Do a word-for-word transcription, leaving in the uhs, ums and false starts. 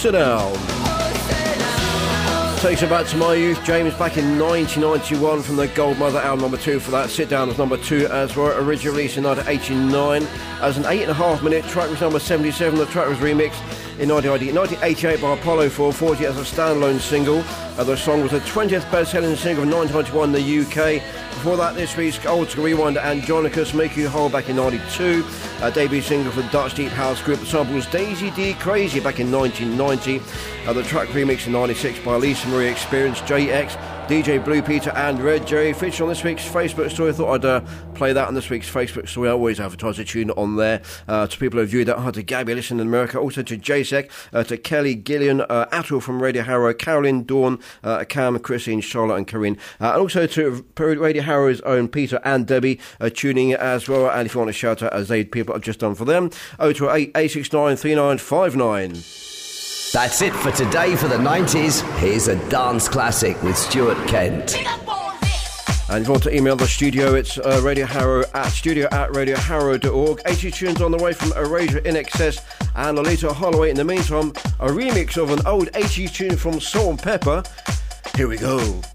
Sit Down. Takes it back to my youth. James back in nineteen ninety-one from the Gold Mother album number two for that. Sit Down was number two as well. Originally released in nineteen eighty-nine as an eight and a half minute track, was number seventy-seven. The track was remixed in nineteen eighty-eight by Apollo four forty as a standalone single. Uh, the song was the twentieth best-selling single of nineteen ninety-one in the U K. Before that, this week's Old School Rewind, Andronicus, Make You Whole back in ninety-two. A debut single for the Dutch Deep House group. The sample was Daisy D Crazy back in nineteen ninety. Uh, the track remix in ninety-six by Lisa Marie Experience, J X, D J Blue Peter and Red Jerry. Featured on this week's Facebook story. I thought I'd uh, play that on this week's Facebook story. I always advertise a tune on there uh, to people who viewed that. Uh, to Gabby, listen in America. Also to J S E C, uh, to Kelly, Gillian, uh, Atul from Radio Harrow, Carolyn, Dawn, uh, Cam, Christine, Charlotte and Corinne. Uh, and also to Radio Harrow's own Peter and Debbie uh, tuning in as well. And if you want to shout out as they people I've just done for them, oh two eight, eight six nine, three nine five nine. That's it for today for the nineties. Here's a dance classic with Stuart Kent. And if you want to email the studio, it's uh, Radio Harrow at studio at radio harrow dot org. eighty tunes on the way from Erasure In Excess and Lolita Holloway. In the meantime, a remix of an old eighties tune from Salt and Pepper. Here we go.